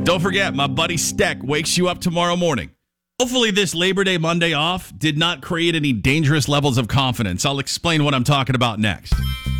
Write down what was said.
Don't forget, my buddy Steck wakes you up tomorrow morning. Hopefully this Labor Day Monday off did not create any dangerous levels of confidence. I'll explain what I'm talking about next.